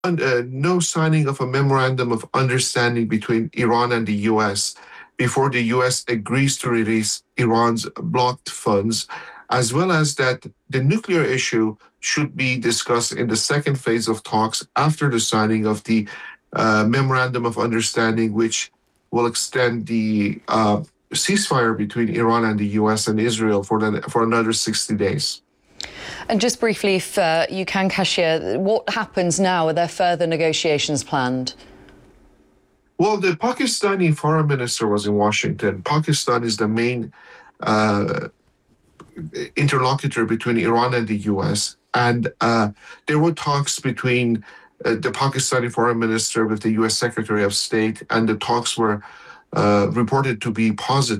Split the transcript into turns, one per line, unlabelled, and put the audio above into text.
no signing of a memorandum of understanding between Iran and the U.S. before the U.S. agrees to release Iran's blocked funds, as well as that the nuclear issue should be discussed in the second phase of talks after the signing of the memorandum of understanding, which will extend the ceasefire between Iran and the U.S. and Israel for another 60 days.
And just briefly, if you can, Kashia, what happens now? Are there further negotiations planned?
Well, the Pakistani foreign minister was in Washington. Pakistan is the main interlocutor between Iran and the U.S. And there were talks between the Pakistani foreign minister with the U.S. Secretary of State, and the talks were reported to be positive.